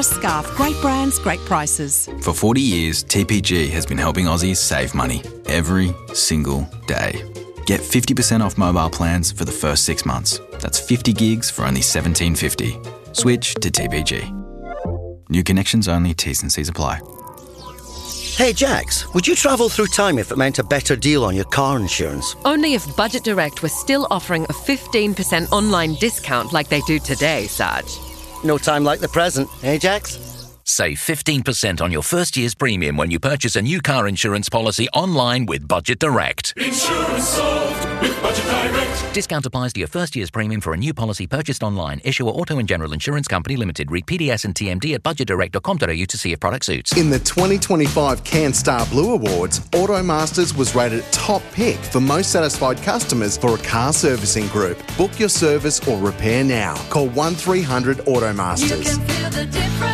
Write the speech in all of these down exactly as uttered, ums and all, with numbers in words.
Harris Scarf. Great brands, great prices. For forty years, T P G has been helping Aussies save money every single day. Get fifty percent off mobile plans for the first six months. That's fifty gigs for only seventeen fifty. Switch to T P G. New connections only, T's and C's apply. Hey Jax, would you travel through time if it meant a better deal on your car insurance? Only if Budget Direct was still offering a fifteen percent online discount like they do today, Sarge. No time like the present, eh Jax? Save fifteen percent on your first year's premium when you purchase a new car insurance policy online with Budget Direct. Insurance solved with Budget Direct. Discount applies to your first year's premium for a new policy purchased online. Issuer Auto and General Insurance Company Limited. Read P D S and T M D at budget direct dot com dot a u to see if product suits. In the twenty twenty-five CanStar Blue Awards, Automasters was rated top pick for most satisfied customers for a car servicing group. Book your service or repair now. Call one three hundred Automasters. You can feel the difference.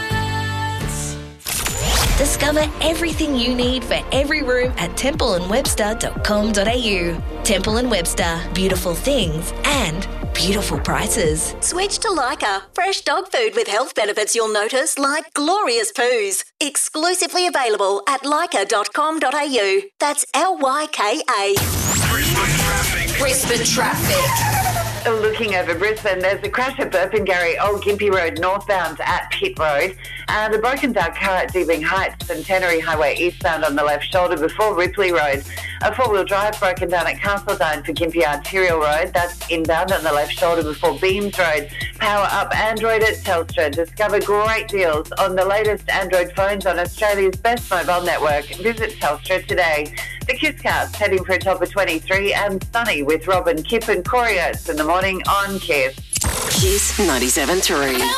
Discover everything you need for every room at temple and webster dot com dot a u. Temple and Webster, beautiful things and beautiful prices. Switch to Lyca. Fresh dog food with health benefits you'll notice, like glorious poos. Exclusively available at lyca dot com dot a u. That's L Y K A. Brisbane traffic. Brisbane traffic. Looking over Brisbane, there's a crash at Burpengary, Old Gympie Road, northbound at Pitt Road. Uh, the broken down car at Deebing Heights, Centenary Highway eastbound on the left shoulder before Ripley Road. A four-wheel drive broken down at Castledine for Gympie Arterial Road. That's inbound on the left shoulder before Beams Road. Power up Android at Telstra. Discover great deals on the latest Android phones on Australia's best mobile network. Visit Telstra today. The KISScast heading for a top of twenty-three and sunny with Robin, Kip and Corey Oates in the morning on Kiss. Kiss ninety-seven point three.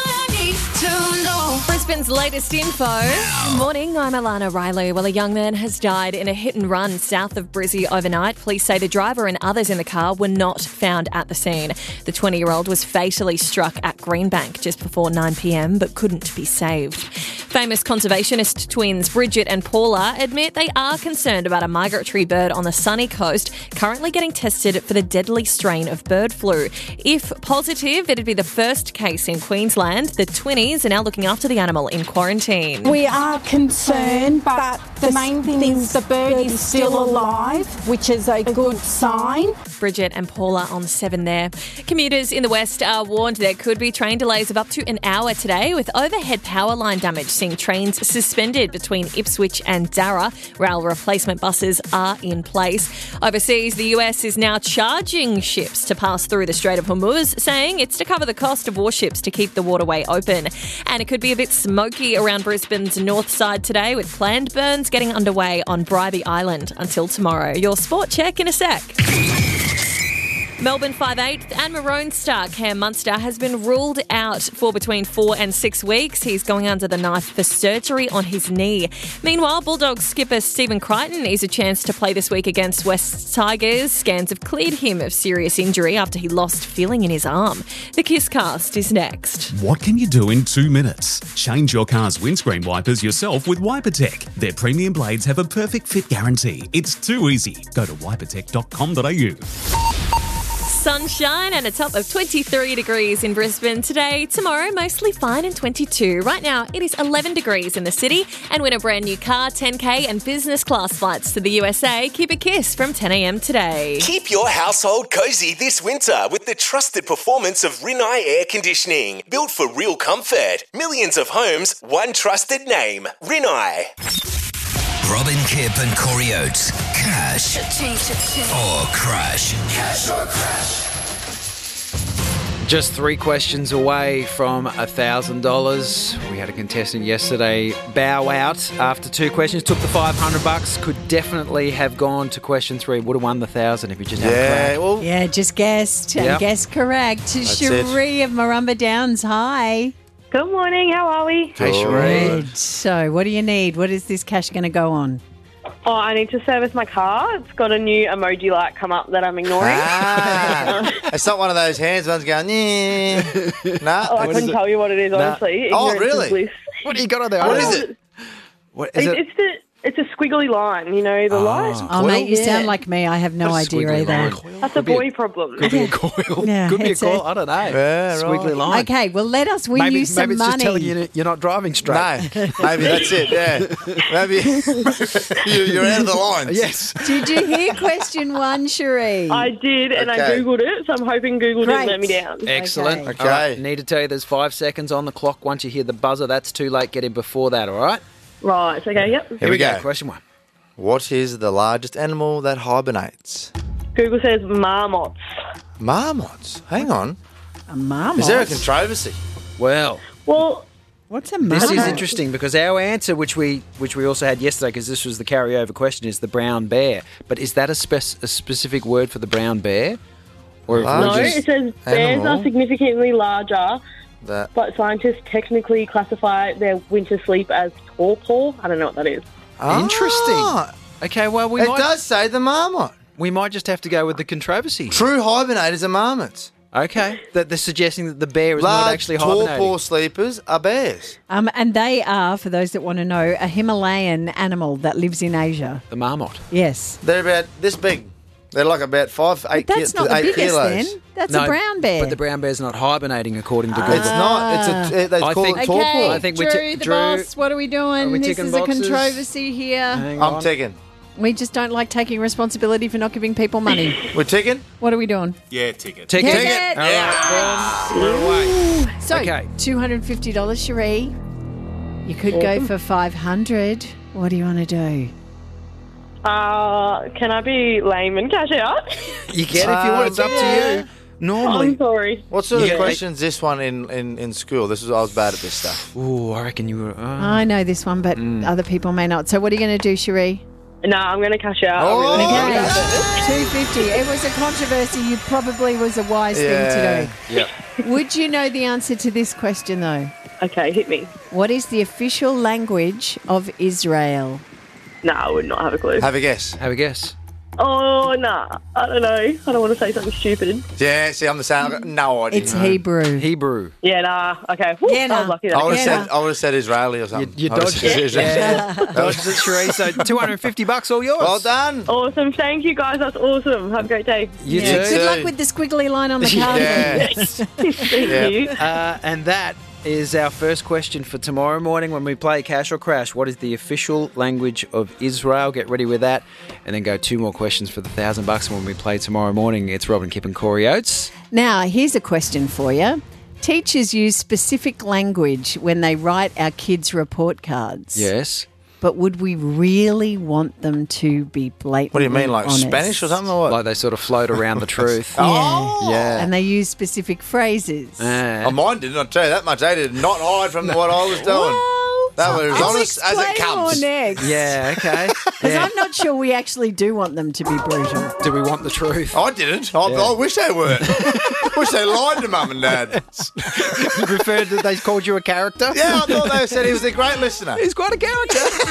Brisbane's latest info. Good morning, I'm Alana Riley. Well, a young man has died in a hit and run south of Brizzy overnight. Police say the driver and others in the car were not found at the scene. The twenty-year-old was fatally struck at Greenbank just before nine p.m. but couldn't be saved. Famous conservationist twins Bridget and Paula admit they are concerned about a migratory bird on the sunny coast currently getting tested for the deadly strain of bird flu. If positive, it'd be the first case in Queensland. The twinnies are now looking after the animal in quarantine. We are concerned, but the main thing is the bird is still alive, which is a good sign. Bridget and Paula on seven there. Commuters in the west are warned there could be train delays of up to an hour today, with overhead power line damage seeing trains suspended between Ipswich and Darra. Rail replacement buses are in place. Overseas, the U S is now charging ships to pass through the Strait of Hormuz, saying it's to cover the cost of warships to keep the waterway open. And it could be a bit smoky around Brisbane's north side today, with planned burns getting underway on Bribie Island until tomorrow. Your sport check in a sec. Melbourne five eighth and Maroon star Cam Munster has been ruled out for between four and six weeks. He's going under the knife for surgery on his knee. Meanwhile, Bulldogs skipper Stephen Crichton is a chance to play this week against West Tigers. Scans have cleared him of serious injury after he lost feeling in his arm. The KISScast is next. What can you do in two minutes? Change your car's windscreen wipers yourself with WiperTech. Their premium blades have a perfect fit guarantee. It's too easy. Go to wiper tech dot com dot a u. Sunshine and a top of twenty-three degrees in Brisbane today. Tomorrow, mostly fine and twenty-two. Right now, it is eleven degrees in the city. And win a brand new car, ten K and business class flights to the U S A. Keep a kiss from ten a.m. today. Keep your household cosy this winter with the trusted performance of Rinnai Air Conditioning. Built for real comfort. Millions of homes, one trusted name. Rinnai. Robin, Kip and Corey Oates. Cash or crash. Cash or crash. Just three questions away from one thousand dollars. We had a contestant yesterday bow out after two questions. Took the five hundred bucks. Could definitely have gone to question three. Would have won the one thousand if you just had a crack. Well, yeah, just guessed. Yep. And guessed correct. Cherie of Marumba Downs, hi. Good morning. How are we? Hey, Cherie. Good. So, what do you need? What is this cash going to go on? Oh, I need to service my car. It's got a new emoji light come up that I'm ignoring. Ah, it's not one of those hands ones going, yeah. Nah. Oh, I couldn't tell you what it is, nah. honestly. Oh, Ignorance really? is bliss. What do you got on there? What is it? What is it, it? It's the It's a squiggly line, you know, the light. Oh, mate, you Yeah. sound like me. I have no What's a idea squiggly either. line? That's a boy problem. Could be a coil. Yeah, Could be a it's coil. a- I don't know. Yeah, Squiggly right. line. Okay, well, let us win maybe you some maybe it's money. just telling you you're not driving straight. No, maybe that's it, yeah. Maybe you- you're out of the lines. Yes. Did you hear question one, Cherie? I did, and I Okay. Googled it, so I'm hoping Google Great. didn't let me down. Excellent. Okay. All right, need to tell you there's five seconds on the clock. Once you hear the buzzer, that's too late. Get in before that, all right? Right, okay, yep. Here, Here we we go. go. Question one. What is the largest animal that hibernates? Google says marmots. Marmots. Hang on. A marmot? Is there a controversy? Well, Well, What's a this marmot? is interesting because our answer, which we which we also had yesterday, because this was the carryover question, is the brown bear. But is that a, spec- a specific word for the brown bear? Or if we're no, just- it says bears animal. are significantly larger, That but scientists technically classify their winter sleep as torpor. I don't know what that is. Interesting. Ah, Okay, well we it might does say the marmot. we might just have to go with the controversy. True hibernators are marmots. Okay, that they're suggesting that the bear is not Large actually hibernating. torpor sleepers are bears. Um, and they are, for those that want to know, a Himalayan animal that lives in Asia. The marmot. Yes. They're about this big. They're like about five, eight, That's ki- not the eight biggest kilos. then. That's No, a brown bear. But the brown bear's not hibernating according to Google. It's not. It's a. They I call think- it torpor. Okay, I think we Drew, ti- the Drew- boss, what are we doing? Are we this ticking is boxes? a controversy here. Hang I'm on. ticking. We just don't like taking responsibility for not giving people money. We're ticking. What are we doing? Yeah, ticket. Ticket. Ticket. All right, boom. We're away. So, Okay. two hundred fifty dollars, Cherie. You could go for five hundred dollars. What do you want to do? Uh, can I be lame and cash out? You can if you want. It's up to you. Normally. I'm sorry. What sort of Yeah. questions this one in, in, in school? This is I was bad at this stuff. Ooh, I reckon you were. Uh, I know this one, but Mm. other people may not. So, what are you going to do, Cherie? No, I'm going to cash out. Oh, I'm really okay. sorry. two fifty. It was a controversy. You probably was a wise Yeah. thing to do. Would you know the answer to this question, though? Okay, hit me. What is the official language of Israel? No, I would not have a clue. Have a guess. Have a guess. Oh, nah. I don't know. I don't want to say something stupid. Yeah, see, I'm the same. I've got no idea. It's Hebrew. Hebrew. Yeah, nah. Okay. Whew, Yeah, I nah. was lucky that I would have Yeah. said I would have said Israeli or something. You I would've dodged said it. Israeli. Yeah. Dodged it, Cherie. So two hundred fifty bucks all yours. Well done. Awesome. Thank you, guys. That's awesome. Have a great day. You Yeah. too. Good luck with the squiggly line on the card. Yeah. Thank Yeah. you. Uh, and that is our first question for tomorrow morning when we play Cash or Crash. What is the official language of Israel? Get ready with that. And then go two more questions for the thousand bucks when we play tomorrow morning. It's Robin, Kip and Corey Oates. Now, here's a question for you. Teachers use specific language when they write our kids' report cards. Yes. But would we really want them to be blatantly What do you mean, like honest? Spanish or something, or what? Like they sort of float around the truth. Oh. Yeah. And they use specific phrases. Uh, Oh, mine did not tell you that much. They did not hide from what I was doing. That was as I'll honest as it explain more comes. next. yeah, okay. Because Yeah. I'm not sure we actually do want them to be brutal. Do we want the truth? I didn't. I, Yeah. I wish they were. wish they lied to mum and dad. You preferred that they called you a character? Yeah, I thought they said he was a great listener. He's quite a character.